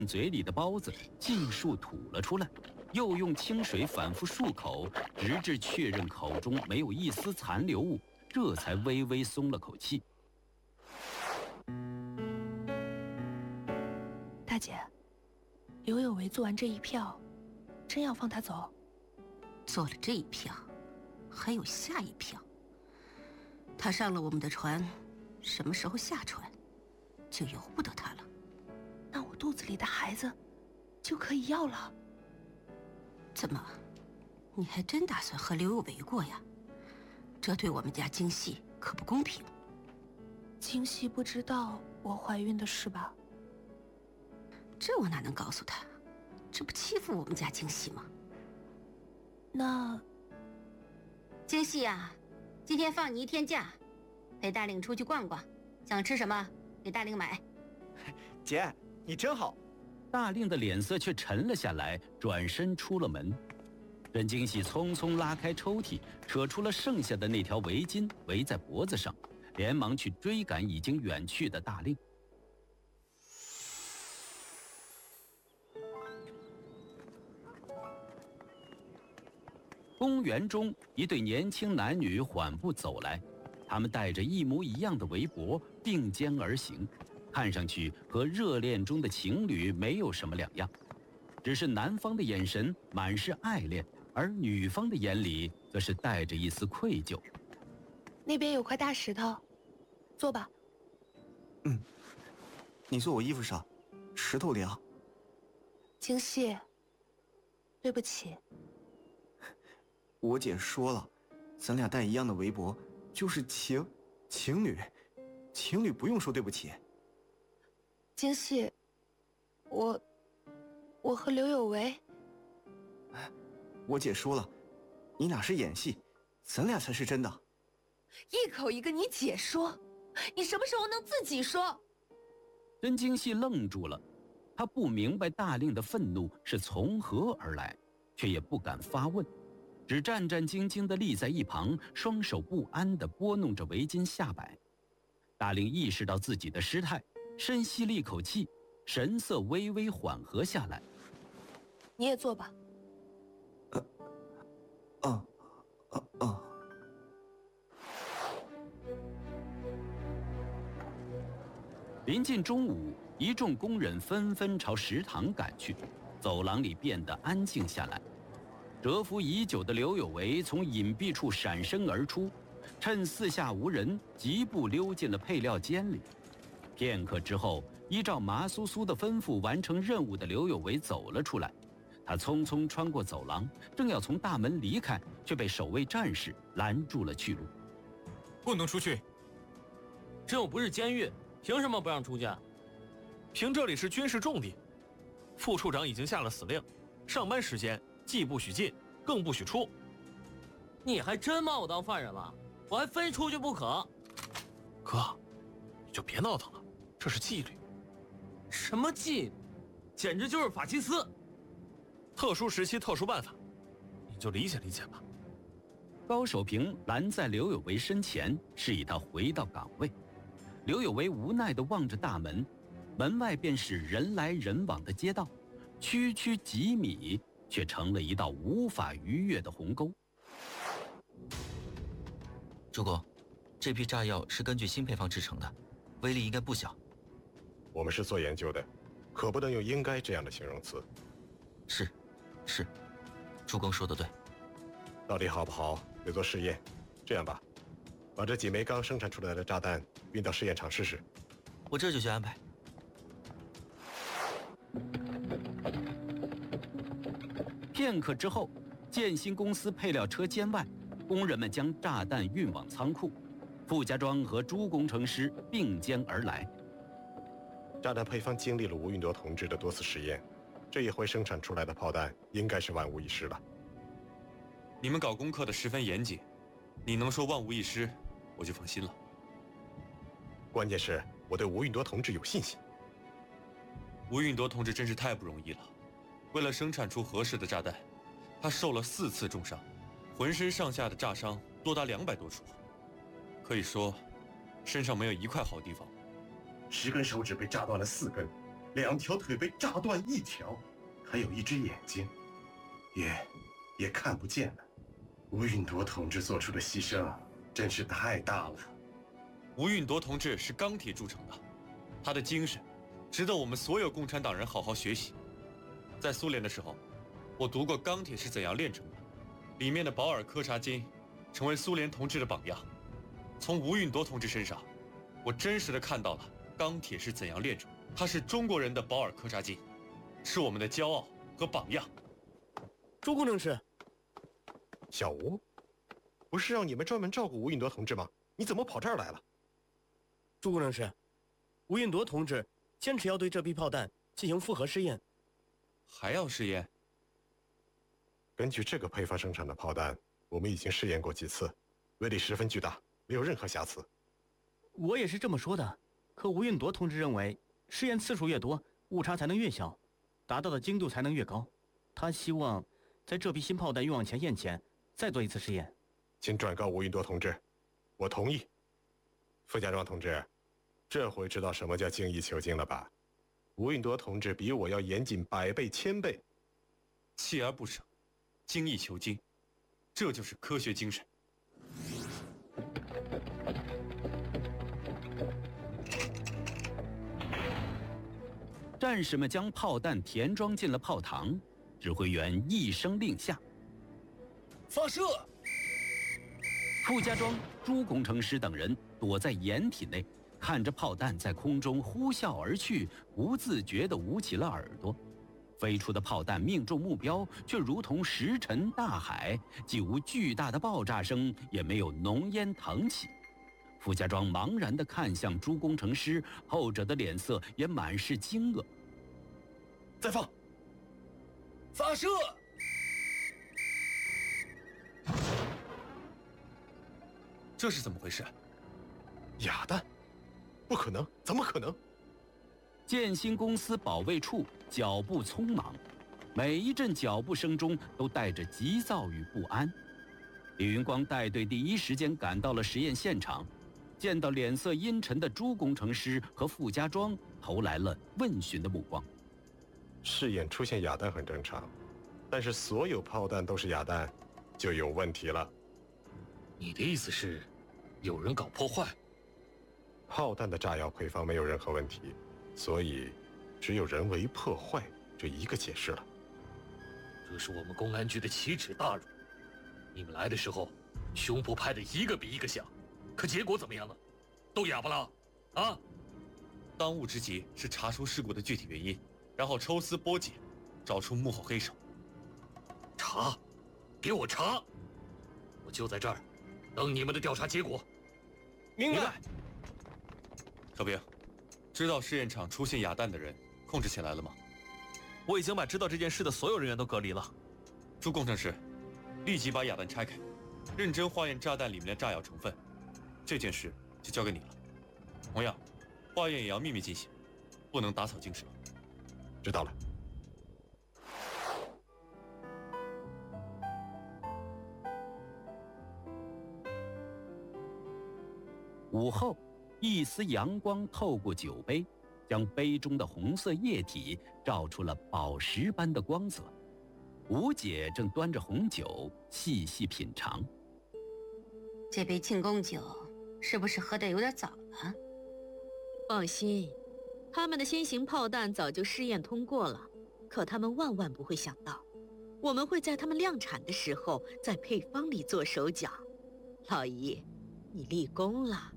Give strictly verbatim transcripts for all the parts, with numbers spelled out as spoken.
嘴里的包子尽数吐了出来，又用清水反复漱口，直至确认口中没有一丝残留物，这才微微松了口气。 大姐，刘有为做完这一票，真要放他走？ 做了这一票，还有下一票。他上了我们的船，什么时候下船，就由不得他了。 那我肚子里的孩子就可以要了？ 怎么，你还真打算和刘有为过呀？这对我们家京戏可不公平。 京戏不知道我怀孕的事吧？ 这我哪能告诉他？这不欺负我们家京戏吗？ 那京戏啊，今天放你一天假，陪大令出去逛逛，想吃什么给大令买。 姐，你真好。 大令的脸色却沉了下来，转身出了门。任京喜匆匆拉开抽屉，扯出了剩下的那条围巾，围在脖子上，连忙去追赶已经远去的大令。公园中，一对年轻男女缓步走来，他们戴着一模一样的围脖，并肩而行，看上去和热恋中的情侣没有什么两样，只是男方的眼神满是爱恋，而女方的眼里则是带着一丝愧疚。 那边有块大石头，坐吧。 嗯，你坐我衣服上，石头凉。 京戏，对不起。 我姐说了，咱俩戴一样的围脖，就是情情侣，情侣不用说对不起。 京戏，我我和刘有为， 我姐说了，你俩是演戏，咱俩才是真的。 一口一个你姐说，你什么时候能自己说？ 任京戏愣住了，他不明白大令的愤怒是从何而来，却也不敢发问，只战战兢兢地立在一旁，双手不安地拨弄着围巾下摆。大令意识到自己的失态，深吸了一口气，神色微微缓和下来。 你也坐吧。 呃，嗯，嗯嗯。 临近中午，一众工人纷纷朝食堂赶去，走廊里变得安静下来。蛰伏已久的刘有为从隐蔽处闪身而出，趁四下无人，疾步溜进了配料间里。片刻之后，依照麻苏苏的吩咐完成任务的刘有为走了出来。他匆匆穿过走廊，正要从大门离开，却被守卫战士拦住了去路。 不能出去！ 这又不是监狱，凭什么不让出去？ 凭这里是军事重地，副处长已经下了死令，上班时间既不许进，更不许出。 你还真把我当犯人了，我还非出去不可。 哥，你就别闹腾了，这是纪律。 什么纪律？简直就是法西斯！ 特殊时期特殊办法，你就理解理解吧。 高守平拦在刘有为身前，示意他回到岗位。刘有为无奈地望着大门，门外便是人来人往的街道，区区几米却成了一道无法逾越的鸿沟。 主公，这批炸药是根据新配方制成的，威力应该不小。 我们是做研究的，可不能用应该这样的形容词。 是，是，主公说的对。 到底好不好，得做试验。这样吧，把这几枚刚生产出来的炸弹运到试验场试试。 我这就去安排。 片刻之后，建新公司配料车间外，工人们将炸弹运往仓库。傅家庄和朱工程师并肩而来。 炸弹配方经历了吴运铎同志的多次实验，这一回生产出来的炮弹应该是万无一失了。 你们搞功课的十分严谨，你能说万无一失，我就放心了。 关键是我对吴运铎同志有信心。 吴运铎同志真是太不容易了，为了生产出合适的炸弹，他受了四次重伤，浑身上下的炸伤多达两百多处，可以说身上没有一块好地方。 十根手指被炸断了四根， 两条腿被炸断一条，还有一只眼睛，也也看不见了。吴允铎同志做出的牺牲真是太大了。 吴允铎同志是钢铁铸成的，他的精神值得我们所有共产党人好好学习。在苏联的时候，我读过《钢铁是怎样炼成的》，里面的保尔柯察金成为苏联同志的榜样。从吴允铎同志身上，我真实的看到了钢铁是怎样炼成的。他是中国人的保尔柯察金，是我们的骄傲和榜样。 朱工程师， 小吴，不是让你们专门照顾吴允铎同志吗？你怎么跑这儿来了？ 朱工程师，吴允铎同志坚持要对这批炮弹进行复核试验。 还要试验？ 根据这个配方生产的炮弹，我们已经试验过几次，威力十分巨大，没有任何瑕疵。 我也是这么说的，可吴允铎同志认为，试验次数越多，误差才能越小，达到的精度才能越高。他希望在这批新炮弹运往前线前再做一次试验。 请转告吴允铎同志，我同意。傅家庄同志，这回知道什么叫精益求精了吧？吴允铎同志比我要严谨百倍千倍。 锲而不舍，精益求精，这就是科学精神。 战士们将炮弹填装进了炮膛，指挥员一声令下， 发射。 傅家庄、朱工程师等人躲在掩体内，看着炮弹在空中呼啸而去，不自觉地捂起了耳朵。飞出的炮弹命中目标，却如同石沉大海，既无巨大的爆炸声，也没有浓烟腾起。傅家庄茫然地看向朱工程师，后者的脸色也满是惊愕。 再放！发射！ 这是怎么回事？ 哑弹？不可能！怎么可能？ 建新公司保卫处脚步匆忙，每一阵脚步声中都带着急躁与不安。李云光带队第一时间赶到了实验现场，见到脸色阴沉的朱工程师和傅家庄，投来了问询的目光。 试验出现哑弹很正常，但是所有炮弹都是哑弹，就有问题了。 你的意思是，有人搞破坏？ 炮弹的炸药配方没有任何问题，所以只有人为破坏这一个解释了。 这是我们公安局的奇耻大辱。你们来的时候，胸脯拍得一个比一个响，可结果怎么样了？都哑巴了？啊！ 当务之急是查出事故的具体原因，然后抽丝剥茧，找出幕后黑手。 查，给我查！我就在这儿，等你们的调查结果。 明白。 小兵，知道试验场出现哑弹的人控制起来了吗？ 我已经把知道这件事的所有人员都隔离了。 朱工程师，立即把哑弹拆开，认真化验炸弹里面的炸药成分。这件事就交给你了。同样，化验也要秘密进行，不能打草惊蛇。 知道了。 午后，一丝阳光透过酒杯，将杯中的红色液体照出了宝石般的光泽。吴姐正端着红酒细细品尝。 这杯庆功酒是不是喝得有点早了？ 放心，他们的新型炮弹早就试验通过了，可他们万万不会想到，我们会在他们量产的时候在配方里做手脚。老姨，你立功了。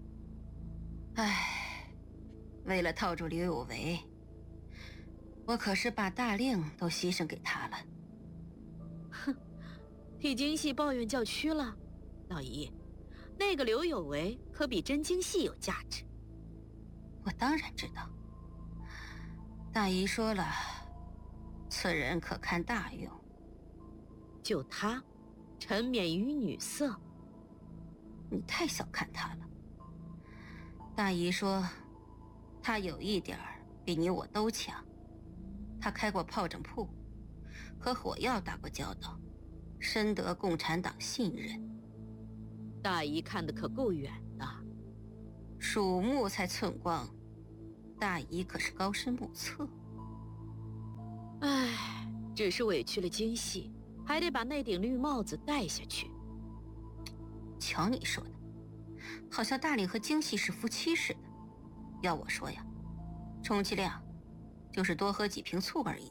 唉，为了套住刘有为，我可是把大令都牺牲给他了。 哼，替京戏抱怨叫屈了。老姨，那个刘有为可比真京戏有价值。 我当然知道，大姨说了，此人可看大用。 就他，沉湎于女色。 你太小看他了。大姨说，他有一点比你我都强。他开过炮仗铺，和火药打过交道，深得共产党信任。 大姨看得可够远的。 鼠目才寸光， 大姨可是高深莫测。 唉，只是委屈了京戏，还得把那顶绿帽子戴下去。 瞧你说的，好像大理和京戏是夫妻似的。要我说呀，充其量就是多喝几瓶醋而已。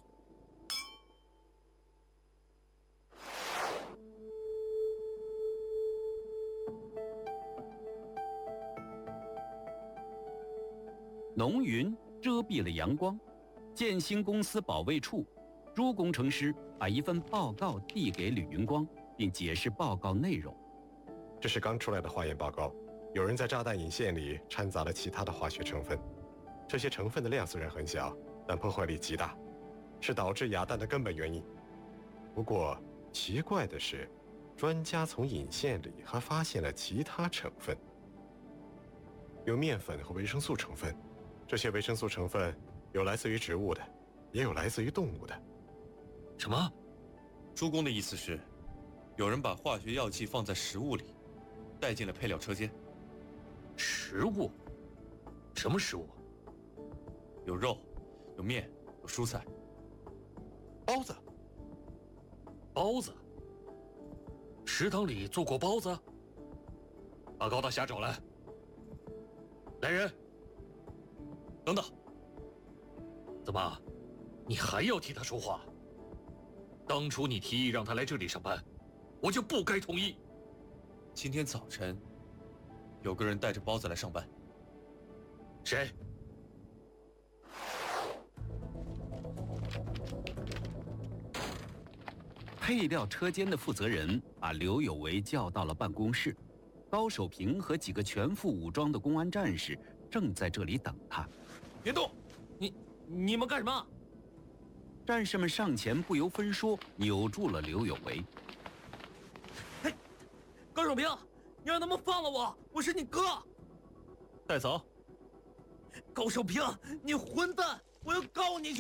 浓云遮蔽了阳光，建兴公司保卫处，朱工程师把一份报告递给吕云光，并解释报告内容。 这是刚出来的化验报告，有人在炸弹引线里掺杂了其他的化学成分，这些成分的量虽然很小，但破坏力极大，是导致哑弹的根本原因。不过奇怪的是，专家从引线里还发现了其他成分，有面粉和维生素成分。这些维生素成分有来自于植物的，也有来自于动物的。 什么？朱工的意思是，有人把化学药剂放在食物里，带进了配料车间。 食物？什么食物？ 有肉，有面，有蔬菜。 包子。 包子？食堂里做过包子？把高大侠找来。来人。 等等， 怎么，你还要替他说话？当初你提议让他来这里上班，我就不该同意。 今天早晨，有个人带着包子来上班。 谁？ 配料车间的负责人把刘有为叫到了办公室，高守平和几个全副武装的公安战士正在这里等他。 别动！你你们干什么？ 战士们上前不由分说扭住了刘有为。 嘿，高守平，你让他们放了我！我是你哥。 带走。 高守平，你混蛋！我要告你去！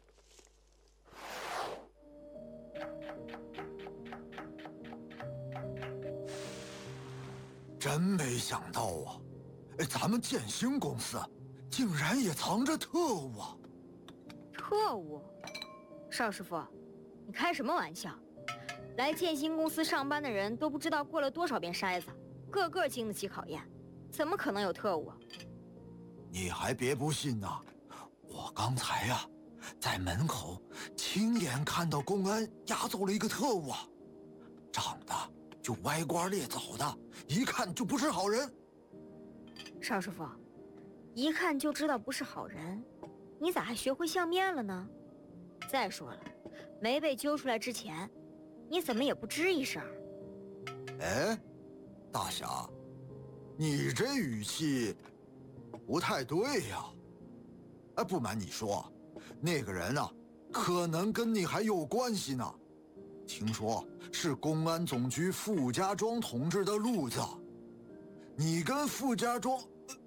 真没想到啊，咱们建兴公司竟然也藏着特务啊！ 特务？邵师傅，你开什么玩笑？来建兴公司上班的人都不知道过了多少遍筛子，个个经得起考验，怎么可能有特务啊？ 你还别不信呐，我刚才呀、啊，在门口亲眼看到公安押走了一个特务啊，长得就歪瓜裂枣的，一看就不是好人。 邵师傅，一看就知道不是好人，你咋还学会相面了呢？再说了，没被揪出来之前，你怎么也不吱一声？ 哎，大侠，你这语气不太对呀！哎，不瞒你说，那个人啊，可能跟你还有关系呢。听说是公安总局傅家庄同志的路子，你跟傅家庄……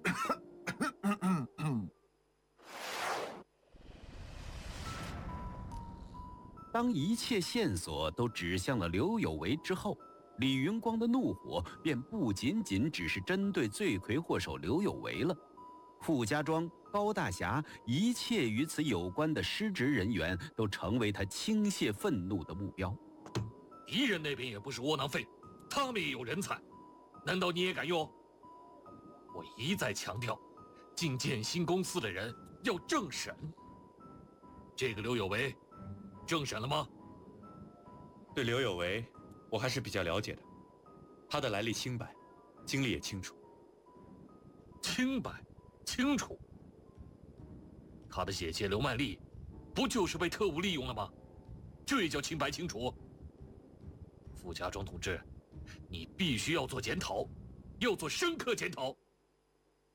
当一切线索都指向了刘有为之后，李云光的怒火便不仅仅只是针对罪魁祸首刘有为了。傅家庄、高大侠，一切与此有关的失职人员都成为他倾泻愤怒的目标。 敌人那边也不是窝囊废，他们也有人才，难道你也敢用？我一再强调，进建兴公司的人要政审。这个刘有为，政审了吗？ 对刘有为，我还是比较了解的，他的来历清白，经历也清楚。 清白，清楚。他的姐姐刘曼丽，不就是被特务利用了吗？这也叫清白清楚？傅家庄同志，你必须要做检讨，要做深刻检讨。